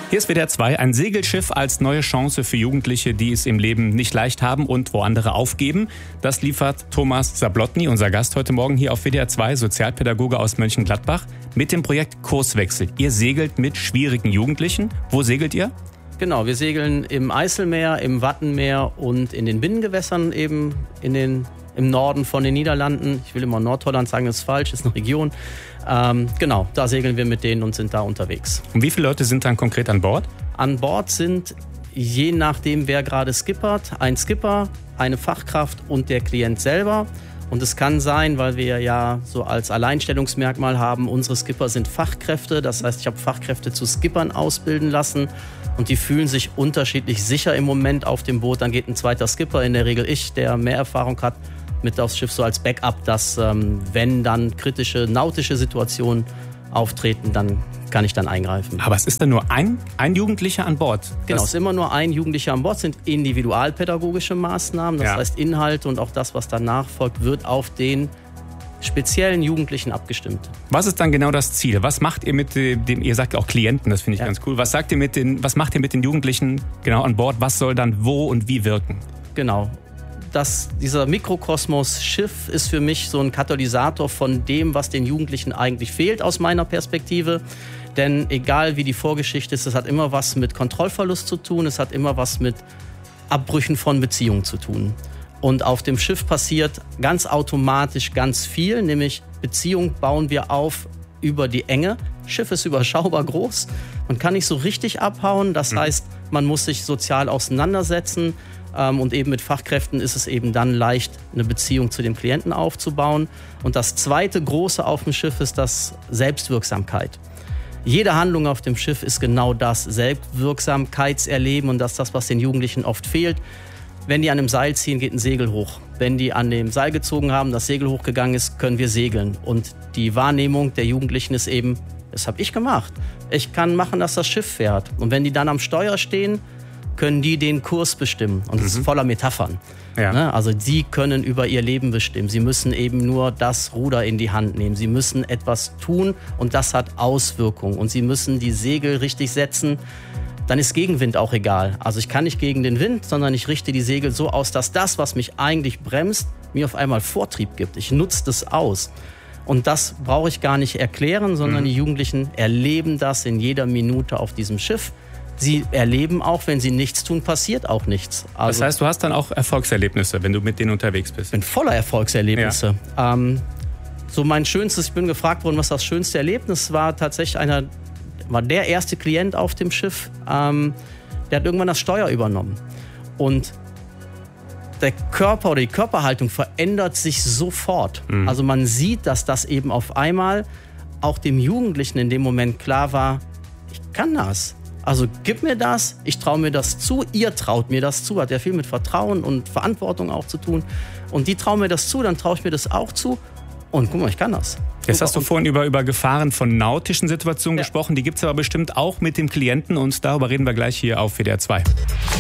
Hier ist WDR 2, ein Segelschiff als neue Chance für Jugendliche, die es im Leben nicht leicht haben und wo andere aufgeben. Das liefert Thomas Zablotny, unser Gast heute Morgen hier auf WDR 2, Sozialpädagoge aus Mönchengladbach, mit dem Projekt Kurswechsel. Ihr segelt mit schwierigen Jugendlichen. Wo segelt ihr? Genau, wir segeln im Eiselmeer, im Wattenmeer und in den Binnengewässern eben im Norden von den Niederlanden. Ich will immer Nordholland sagen, das ist falsch, das ist eine Region. Genau, da segeln wir mit denen und sind da unterwegs. Und wie viele Leute sind dann konkret an Bord? An Bord sind, je nachdem wer gerade skippert, ein Skipper, eine Fachkraft und der Klient selber. Und es kann sein, weil wir ja so als Alleinstellungsmerkmal haben, unsere Skipper sind Fachkräfte. Das heißt, ich habe Fachkräfte zu Skippern ausbilden lassen und die fühlen sich unterschiedlich sicher im Moment auf dem Boot. Dann geht ein zweiter Skipper, in der Regel ich, der mehr Erfahrung hat, mit aufs Schiff so als Backup, dass wenn dann kritische nautische Situationen auftreten, dann kann ich dann eingreifen. Aber es ist dann nur ein Jugendlicher an Bord? Genau, es ist immer nur ein Jugendlicher an Bord, sind individualpädagogische Maßnahmen. Das heißt, Inhalte und auch das, was danach folgt, wird auf den speziellen Jugendlichen abgestimmt. Was ist dann genau das Ziel? Was macht ihr mit dem, ihr sagt auch Klienten, das finde ich ganz cool. Was macht ihr mit den Jugendlichen genau an Bord? Was soll dann wo und wie wirken? Genau. Dieser Mikrokosmos Schiff ist für mich so ein Katalysator von dem, was den Jugendlichen eigentlich fehlt aus meiner Perspektive. Denn egal wie die Vorgeschichte ist, es hat immer was mit Kontrollverlust zu tun, es hat immer was mit Abbrüchen von Beziehungen zu tun. Und auf dem Schiff passiert ganz automatisch ganz viel, nämlich Beziehung bauen wir auf über die Enge. Schiff ist überschaubar groß, man kann nicht so richtig abhauen, das heißt, man muss sich sozial auseinandersetzen. Und eben mit Fachkräften ist es eben dann leicht, eine Beziehung zu dem Klienten aufzubauen. Und das zweite große auf dem Schiff ist das Selbstwirksamkeit. Jede Handlung auf dem Schiff ist genau das, Selbstwirksamkeitserleben. Und das ist das, was den Jugendlichen oft fehlt. Wenn die an einem Seil ziehen, geht ein Segel hoch. Wenn die an dem Seil gezogen haben, das Segel hochgegangen ist, können wir segeln. Und die Wahrnehmung der Jugendlichen ist eben, das habe ich gemacht. Ich kann machen, dass das Schiff fährt. Und wenn die dann am Steuer stehen, können die den Kurs bestimmen. Und es ist voller Metaphern. Ja. Also sie können über ihr Leben bestimmen. Sie müssen eben nur das Ruder in die Hand nehmen. Sie müssen etwas tun und das hat Auswirkungen. Und sie müssen die Segel richtig setzen. Dann ist Gegenwind auch egal. Also ich kann nicht gegen den Wind, sondern ich richte die Segel so aus, dass das, was mich eigentlich bremst, mir auf einmal Vortrieb gibt. Ich nutze das aus. Und das brauche ich gar nicht erklären, sondern die Jugendlichen erleben das in jeder Minute auf diesem Schiff. Sie erleben auch, wenn sie nichts tun, passiert auch nichts. Also, das heißt, du hast dann auch Erfolgserlebnisse, wenn du mit denen unterwegs bist? Ich bin voller Erfolgserlebnisse. Ja. So mein schönstes, ich bin gefragt worden, was das schönste Erlebnis war, tatsächlich war der erste Klient auf dem Schiff, der hat irgendwann das Steuer übernommen. Und der Körper oder die Körperhaltung verändert sich sofort. Also man sieht, dass das eben auf einmal auch dem Jugendlichen in dem Moment klar war, ich kann das. Also gib mir das, ich traue mir das zu, ihr traut mir das zu. Hat ja viel mit Vertrauen und Verantwortung auch zu tun. Und die trauen mir das zu, dann traue ich mir das auch zu. Und guck mal, ich kann das. Jetzt hast du vorhin über Gefahren von nautischen Situationen gesprochen. Die gibt es aber bestimmt auch mit dem Klienten und darüber reden wir gleich hier auf WDR 2.